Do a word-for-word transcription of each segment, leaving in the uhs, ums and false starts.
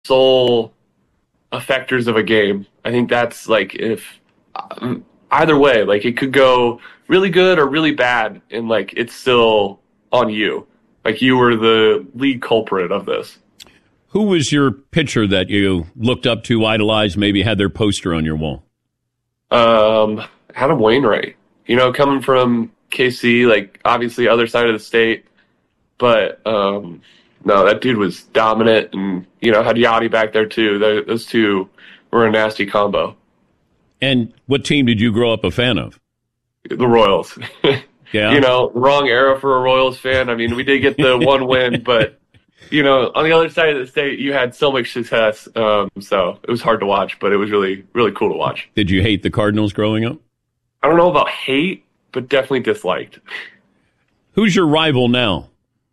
sole effectors of a game. I think that's like if um, either way, like it could go really good or really bad, and like it's still on you. Like you were the lead culprit of this. Who was your pitcher that you looked up to, idolized, maybe had their poster on your wall? Um, Adam Wainwright. You know, coming from K C, like obviously other side of the state, but um, no, that dude was dominant, and you know had Yachty back there too. Those, those two were a nasty combo. And what team did you grow up a fan of? The Royals. Yeah, you know, wrong era for a Royals fan. I mean, we did get the one win, but you know, on the other side of the state, you had so much success. Um, so it was hard to watch, but it was really, really cool to watch. Did you hate the Cardinals growing up? I don't know about hate, but definitely disliked. Who's your rival now?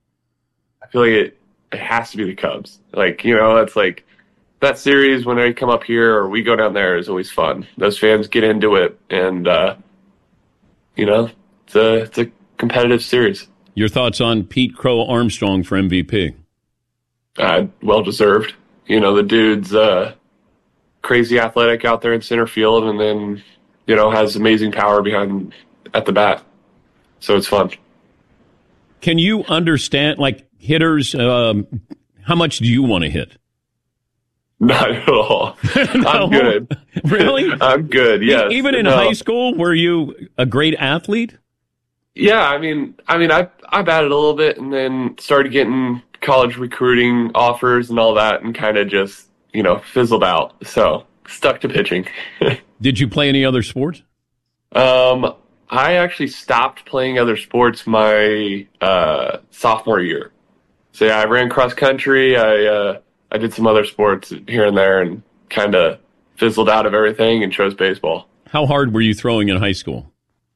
I feel like it, it has to be the Cubs. Like, you know, it's like that series when they come up here or we go down there is always fun. Those fans get into it, and, uh, you know, it's a, it's a competitive series. Your thoughts on Pete Crow Armstrong for M V P? Uh, well deserved. You know, the dude's uh, crazy athletic out there in center field, and then, you know, has amazing power behind at the bat. So it's fun. Can you understand, like, hitters, um, how much do you want to hit? Not at all. No. I'm good. Really? I'm good, yes. Even in no. high school, were you a great athlete? Yeah, I mean, I mean, I I batted a little bit, and then started getting college recruiting offers and all that, and kind of just, you know, fizzled out. So stuck to pitching. Did you play any other sports? Um, I actually stopped playing other sports my uh, sophomore year. So yeah, I ran cross country. I uh, I did some other sports here and there, and kind of fizzled out of everything and chose baseball. How hard were you throwing in high school?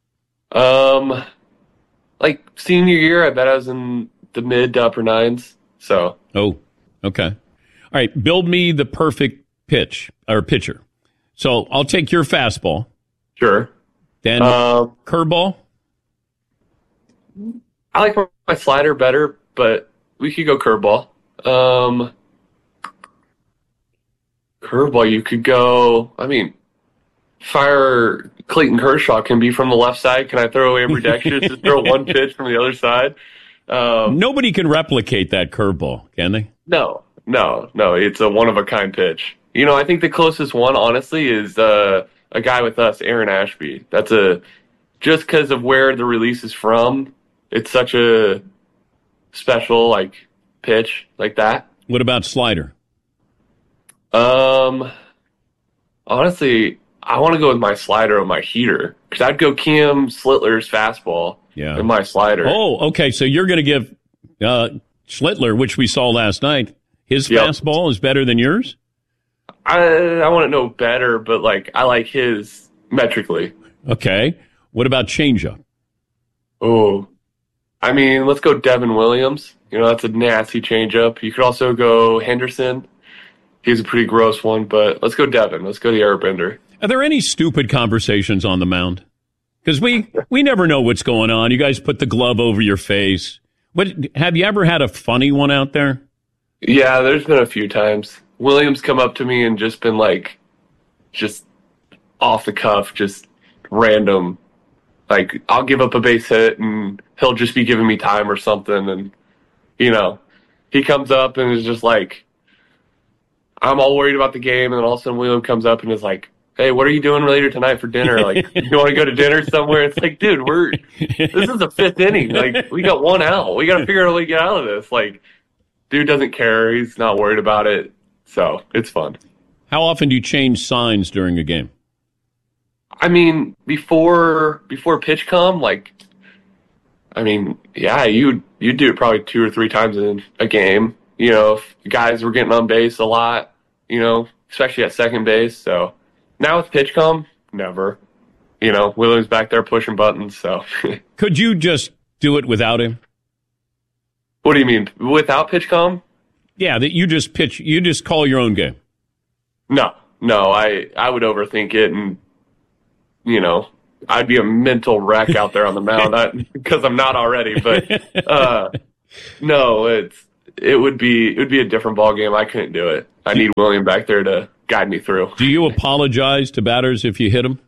Um, like senior year, I bet I was in the mid to upper nines. So. Oh, okay. All right. Build me the perfect pitch or pitcher. So I'll take your fastball. Sure. Then um, curveball. I like my slider better, but we could go curveball. Um, curveball, you could go. I mean, fire Clayton Kershaw can be from the left side. Can I throw away ambidextrous to throw one pitch from the other side? Um, Nobody can replicate that curveball, can they? No, no, no. It's a one-of-a-kind pitch. You know, I think the closest one, honestly, is uh, a guy with us, Aaron Ashby. That's a just because of where the release is from. It's such a special like pitch like that. What about slider? Um, honestly, I want to go with my slider or my heater because I'd go Cam Slitler's fastball. Yeah. And my slider. Oh, okay. So you're going to give uh, Schlittler, which we saw last night, his Yep. fastball is better than yours? I I want to know better, but like I like his metrically. Okay. What about changeup? Oh, I mean, let's go Devin Williams. You know, that's a nasty changeup. You could also go Henderson. He's a pretty gross one, but let's go Devin. Let's go the airbender. Are there any stupid conversations on the mound? Because we, we never know what's going on. You guys put the glove over your face. What, have you ever had a funny one out there? Yeah, there's been a few times. Williams come up to me and just been like, just off the cuff, just random. Like, I'll give up a base hit and he'll just be giving me time or something. And, you know, he comes up and is just like, I'm all worried about the game. And then all of a sudden William comes up and is like, hey, what are you doing later tonight for dinner? Like, you want to go to dinner somewhere? It's like, dude, we're, this is the fifth inning. Like, we got one out. We got to figure out a way to get out of this. Like, dude doesn't care. He's not worried about it. So it's fun. How often do you change signs during a game? I mean, before, before pitch come, like, I mean, yeah, you, you do it probably two or three times in a game. You know, if guys were getting on base a lot, you know, especially at second base. So, now with PitchCom, never. You know, Williams back there pushing buttons, so. Could you just do it without him? What do you mean? Without PitchCom? Yeah, that you just pitch, you just call your own game. No, no, I, I would overthink it, and, you know, I'd be a mental wreck out there on the mound because I'm not already. But uh, no, it's it would be it would be a different ball game. I couldn't do it. I need William back there to guide me through. Do you apologize to batters if you hit them?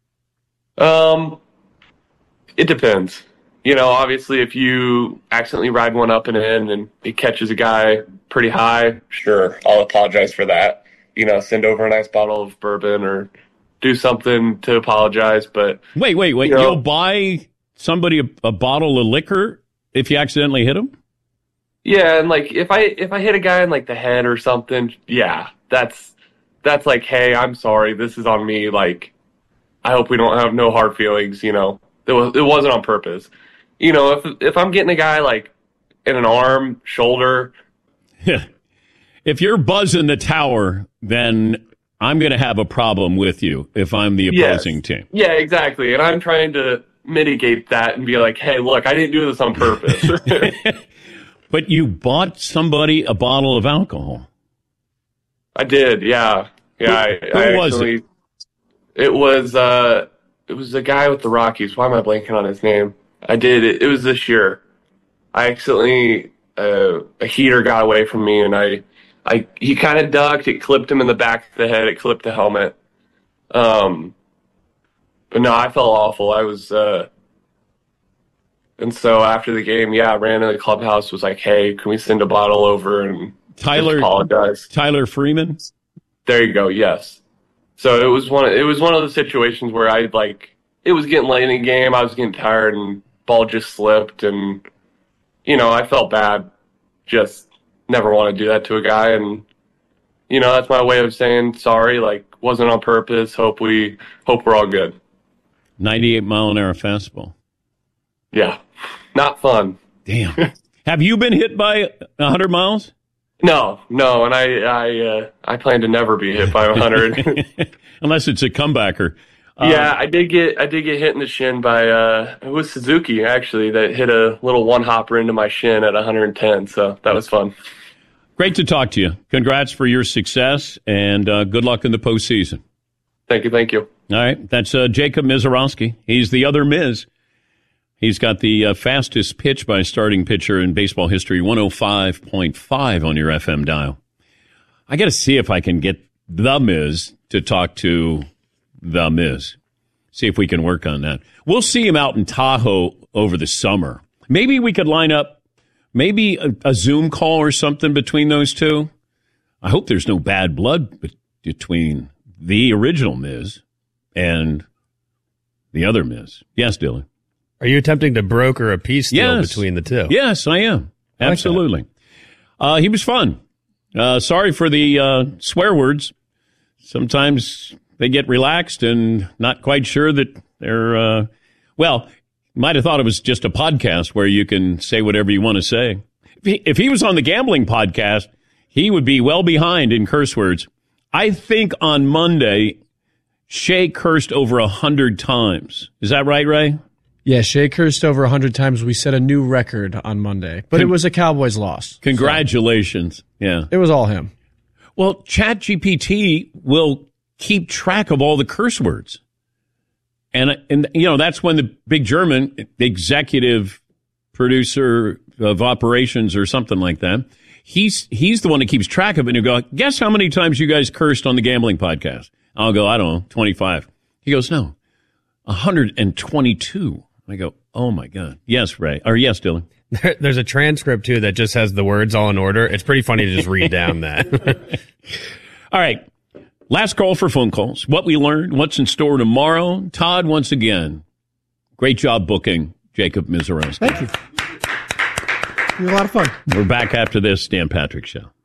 Um, it depends. You know, obviously, if you accidentally ride one up and in and it catches a guy pretty high, sure, I'll apologize for that. You know, send over a nice bottle of bourbon or do something to apologize. But wait, wait, wait! You know, you'll buy somebody a, a bottle of liquor if you accidentally hit them? Yeah, and like if I if I hit a guy in like the head or something, yeah, that's that's like, hey, I'm sorry, this is on me. Like, I hope we don't have no hard feelings. You know, it was it wasn't on purpose. You know, if if I'm getting a guy like in an arm, shoulder, yeah. If you're buzzing the tower, then I'm going to have a problem with you if I'm the opposing yes. team. Yeah, exactly. And I'm trying to mitigate that and be like, hey, look, I didn't do this on purpose. But you bought somebody a bottle of alcohol. I did, yeah. Yeah, Who, I, who I was actually, it? It was, uh, it was the guy with the Rockies. Why am I blanking on his name? I did. It, it was this year. I accidentally, uh, a heater got away from me, and I, I he kind of ducked. It clipped him in the back of the head. It clipped the helmet. Um, but no, I felt awful. I was, uh, and so after the game, yeah, I ran to the clubhouse, was like, hey, can we send a bottle over and Tyler, just apologize? Tyler Freeman? There you go, yes. So it was one of, it was one of the situations where I, like, it was getting late in the game, I was getting tired, and ball just slipped, and, you know, I felt bad. Just never want to do that to a guy, and, you know, that's my way of saying sorry, like, wasn't on purpose, hope we, hope we're all good. ninety-eight mile an hour fastball. Yeah. Not fun. Damn. Have you been hit by one hundred miles? No, no, and I I uh, I plan to never be hit by one hundred. Unless it's a comebacker. Yeah, um, I did get I did get hit in the shin by uh it was Suzuki actually that hit a little one hopper into my shin at one hundred ten, so that was fun. Great to talk to you. Congrats for your success, and uh, good luck in the postseason. Thank you, thank you. All right, that's uh, Jacob Misiorowski. He's the other Miz. He's got the uh, fastest pitch by a starting pitcher in baseball history, one oh five point five on your F M dial. I got to see if I can get the Miz to talk to the Miz. See if we can work on that. We'll see him out in Tahoe over the summer. Maybe we could line up maybe a, a Zoom call or something between those two. I hope there's no bad blood between the original Miz and the other Miz. Yes, Dylan. Are you attempting to broker a peace deal yes. between the two? Yes, I am. I like Absolutely. Uh, he was fun. Uh, sorry for the uh, swear words. Sometimes they get relaxed and not quite sure that they're, uh, well, might have thought it was just a podcast where you can say whatever you want to say. If he, if he was on the gambling podcast, he would be well behind in curse words. I think on Monday, Shea cursed over a hundred times. Is that right, Ray? Yeah, Shea cursed over one hundred times. We set a new record on Monday, but Con- it was a Cowboys loss. Congratulations. So. Yeah. It was all him. Well, ChatGPT will keep track of all the curse words. And, and you know, that's when the big German, the executive producer of operations or something like that, he's he's the one that keeps track of it. And you go, guess how many times you guys cursed on the gambling podcast? I'll go, I don't know, twenty-five. He goes, no, one hundred twenty-two. I go, oh, my God. Yes, Ray. Or yes, Dylan. There, there's a transcript, too, that just has the words all in order. It's pretty funny to just read down that. All right. Last call for phone calls. What we learned, what's in store tomorrow. Todd, once again, great job booking Jacob Misiorowski. Thank you. It was a lot of fun. We're back after this Dan Patrick Show.